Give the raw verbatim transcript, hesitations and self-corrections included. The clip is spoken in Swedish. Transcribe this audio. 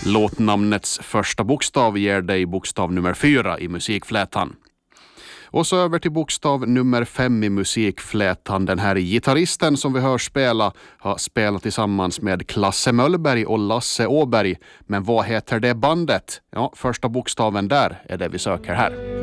Låtnamnets första bokstav ger dig bokstav nummer fyra i musikflätan. Och så över till bokstav nummer fem i musikflätan. Den här gitarristen som vi hör spela har spelat tillsammans med Klasse Möllberg och Lasse Åberg. Men vad heter det bandet? Ja, första bokstaven där är det vi söker här.